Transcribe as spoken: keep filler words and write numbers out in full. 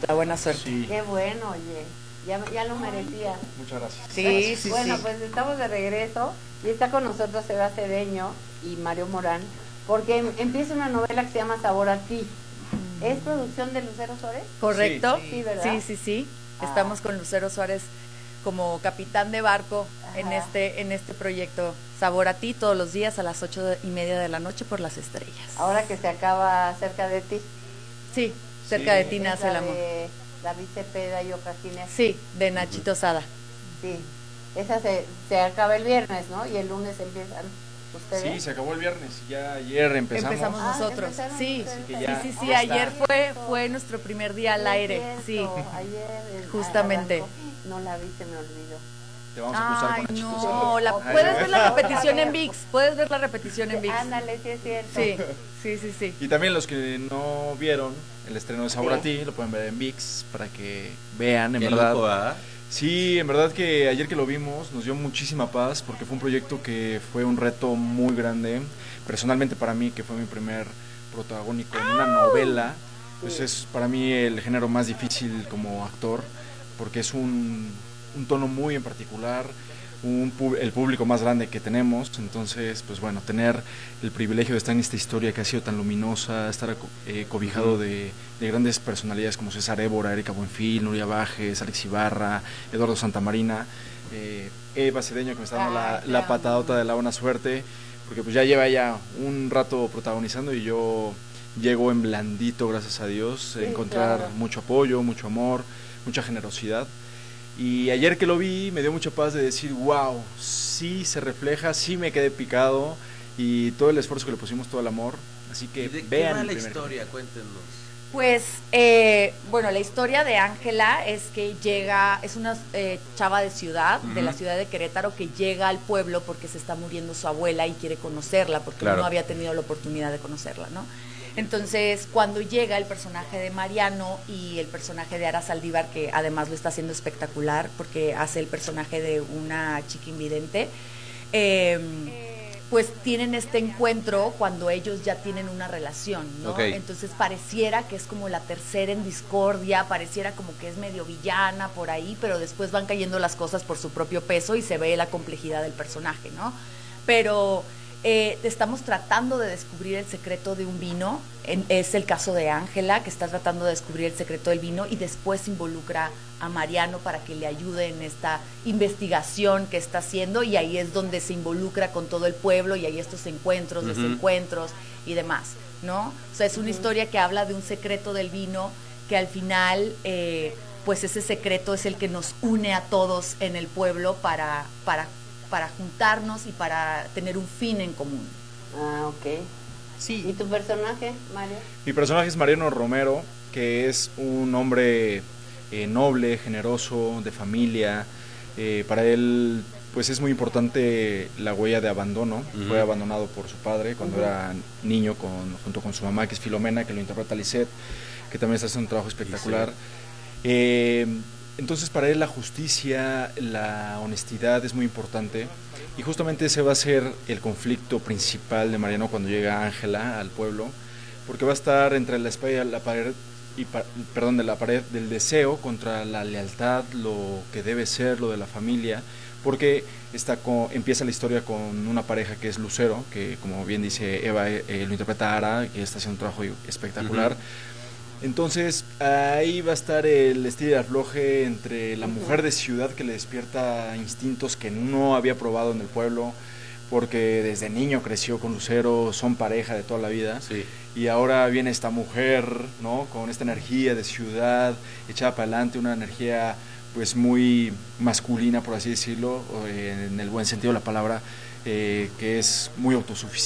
la buena suerte. Sí. Qué bueno, oye, ya, ya lo merecía. Muchas gracias. Sí, Gracias. sí, Bueno, sí. pues estamos de regreso y está con nosotros Eva Cedeño y Mario Morán, porque em- empieza una novela que se llama Sabor a ti. ¿Es producción de Lucero Suárez? ¿Correcto? Sí, ¿verdad? Sí, sí, sí. Ah. Estamos con Lucero Suárez como capitán de barco en Ajá. este, en este proyecto Sabor a ti, todos los días a las ocho y media de la noche por las estrellas. Ahora que se acaba Cerca de ti. Sí, cerca Sí. de ti Es nace la el amor. de David Cepeda y Oca Ginés. Sí, de Nachito Sada. Sí. Esa se, se acaba el viernes, ¿no? Y el lunes empiezan ustedes. Sí, se acabó el viernes. Ya ayer empezamos. Empezamos Ah, nosotros. empezaron Sí, ustedes Así que ahí. ya- sí, sí, sí. ya Ayer está. fue, fue nuestro primer día al Sí, aire. es Sí. cierto, ayer el- Justamente. arrancó. No la vi, se me olvidó. Te vamos a acusar Ay, con Nachito no, Sada. la, Ay, puedes no. ver la repetición en Otra VIX, vez. puedes ver la repetición en VIX. Ándale, sí es cierto. Sí, sí, sí, sí. Y también los que no vieron el estreno de Sabor Sí. a ti, lo pueden ver en VIX para que vean, en Qué verdad. lujo, ¿ah? Sí, en verdad que ayer que lo vimos nos dio muchísima paz porque fue un proyecto que fue un reto muy grande. Personalmente para mí, que fue mi primer protagónico en una novela, pues es para mí el género más difícil como actor porque es un, un tono muy en particular, un, pu- el público más grande que tenemos. Entonces, pues bueno, tener el privilegio de estar en esta historia que ha sido tan luminosa, estar aco- eh, cobijado Ujú. de, de grandes personalidades como César Évora, Erika Buenfil, Nuria Bajes, Alex Ibarra, Eduardo Santamarina, eh, Eva Cedeño, que me está dando la, Ay, la te patadota amo. de la buena suerte, porque pues ya lleva ya un rato protagonizando y yo llego en blandito, gracias a Dios, a Sí, encontrar claro. mucho apoyo, mucho amor, mucha generosidad. Y ayer que lo vi me dio mucha paz de decir, wow, sí se refleja, sí me quedé picado y todo el esfuerzo que le pusimos, todo el amor. Así que ¿Y de qué vean va el la primer historia? Cuéntenos. Pues, eh, bueno, la historia de Ángela es que llega, es una eh, chava de ciudad, de la Ujú. ciudad de Querétaro, que llega al pueblo porque se está muriendo su abuela y quiere conocerla, porque Claro. no había tenido la oportunidad de conocerla, ¿no? Entonces, cuando llega el personaje de Mariano y el personaje de Ara Saldívar, que además lo está haciendo espectacular, porque hace el personaje de una chica invidente, eh, pues tienen este encuentro cuando ellos ya tienen una relación, ¿no? Ok. Entonces pareciera que es como la tercera en discordia, pareciera como que es medio villana por ahí, pero después van cayendo las cosas por su propio peso y se ve la complejidad del personaje, ¿no? Pero eh, estamos tratando de descubrir el secreto de un vino, en- es el caso de Ángela, que está tratando de descubrir el secreto del vino y después involucra a Mariano para que le ayude en esta investigación que está haciendo, y ahí es donde se involucra con todo el pueblo y hay estos encuentros, Ujú. desencuentros y demás, ¿no? O sea, es una historia que habla de un secreto del vino que al final, eh, pues ese secreto es el que nos une a todos en el pueblo para, para, para juntarnos y para tener un fin en común. Ah, ok. ¿Y Sí. tu personaje, Mario? Mi personaje es Mariano Romero, que es un hombre eh, noble, generoso, de familia. Eh, para él, pues es muy importante la huella de abandono. Ujú. Fue abandonado por su padre cuando Ujú. era niño, con, junto con su mamá, que es Filomena, que lo interpreta Lisette, que también está haciendo un trabajo espectacular. Eh, entonces, para él la justicia, la honestidad es muy importante. Y justamente ese va a ser el conflicto principal de Mariano cuando llega Ángela al pueblo, porque va a estar entre la espada y la pared, y pa- perdón, de la pared del deseo contra la lealtad, lo que debe ser, lo de la familia, porque está con, empieza la historia con una pareja que es Lucero, que como bien dice Eva, eh, eh, lo interpreta Ara, que está haciendo un trabajo espectacular. Ujú. Entonces ahí va a estar el estilo de afloje entre la Ujú. mujer de ciudad que le despierta instintos que no había probado en el pueblo, porque desde niño creció con Lucero, son pareja de toda la vida. Sí. Y ahora viene esta mujer, ¿no? Con esta energía de ciudad, echada para adelante, una energía pues muy masculina, por así decirlo, o, eh, en el buen sentido de la palabra, eh, que es muy autosuficiente.